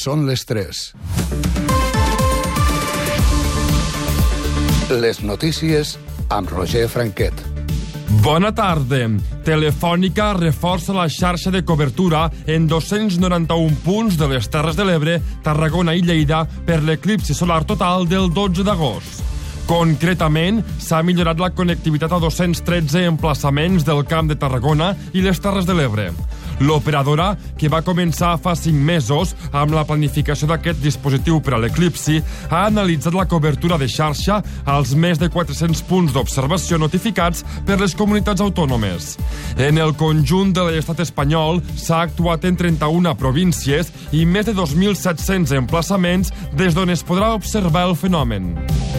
Són les 3. Les notícies amb Roger Franquet. Bona tarda. Telefònica reforça la xarxa de cobertura en 291 punts de les Terres de l'Ebre, Tarragona i Lleida per l'eclipsi solar total del 12 d'agost. Concretament, s'ha millorat la connectivitat a 213 emplaçaments del Camp de Tarragona i les Terres de l'Ebre. L'operadora, que va començar fa 5 mesos amb la planificació d'aquest dispositiu per a l'eclipsi, ha analitzat la cobertura de xarxa als més de 400 punts d'observació notificats per les comunitats autònomes. En el conjunt de l'estat espanyol s'ha actuat en 31 províncies i més de 2.700 emplaçaments des d'on es podrà observar el fenomen.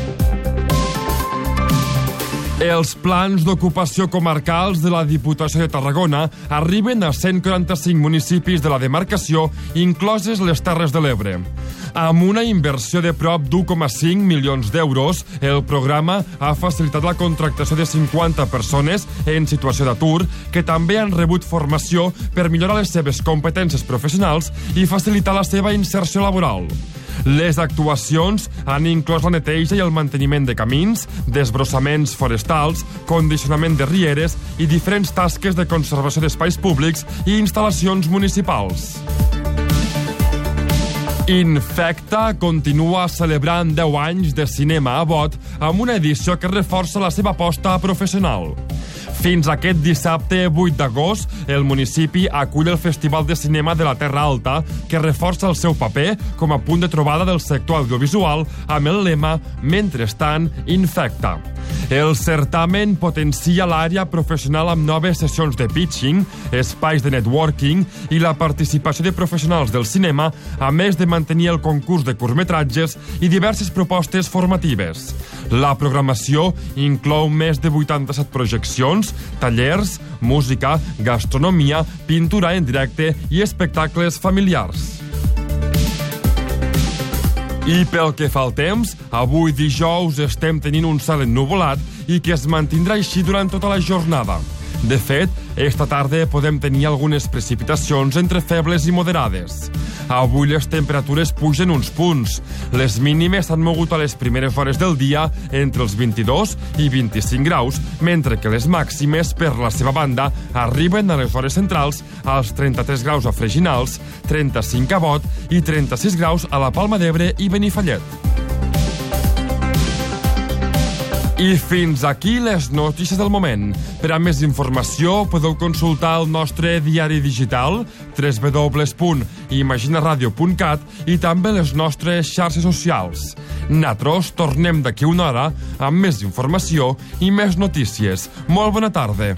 Els plans d'ocupació comarcals de la Diputació de Tarragona arriben a 145 municipis de la demarcació, incloses les Terres de l'Ebre. Amb una inversió de prop d'1,5 milions d'euros, el programa ha facilitat la contractació de 50 persones en situació d'atur que també han rebut formació per millorar les seves competències professionals i facilitar la seva inserció laboral. Les actuacions han inclòs la neteja i el manteniment de camins, desbrossaments forestals, condicionament de rieres i diferents tasques de conservació d'espais públics i instal·lacions municipals. Infecta continua celebrant 10 anys de cinema a Bot amb una edició que reforça la seva aposta professional. Fins aquest dissabte 8 d'agost, el municipi acull el Festival de Cinema de la Terra Alta, que reforça el seu paper com a punt de trobada del sector audiovisual amb el lema «Mentrestant, infecta». El certamen potencia l'àrea professional amb noves sessions de pitching, espais de networking i la participació de professionals del cinema, a més de mantenir el concurs de curtmetratges i diverses propostes formatives. La programació inclou més de 87 projeccions, tallers, música, gastronomia, pintura en directe i espectacles familiars. I pel que fa al temps, avui dijous estem tenint un cel ennuvolat i que es mantindrà així durant tota la jornada. De fet, esta tarda podem tenir algunes precipitacions entre febles i moderades. Avui les temperatures pugen uns punts. Les mínimes s'han mogut a les primeres hores del dia entre els 22 i 25 graus, mentre que les màximes, per la seva banda, arriben a les hores centrals als 33 graus a Freginals, 35 a Bot i 36 graus a la Palma d'Ebre i Benifallet. I fins aquí les notícies del moment. Per a més informació podeu consultar el nostre diari digital www.imaginaradio.cat i també les nostres xarxes socials. Nosaltres tornem d'aquí una hora amb més informació i més notícies. Molt bona tarda.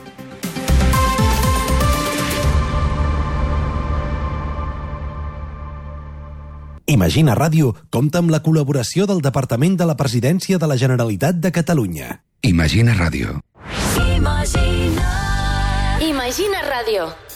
Imagina Ràdio compta amb la col·laboració del Departament de la Presidència de la Generalitat de Catalunya. Imagina Ràdio. Imagina Ràdio.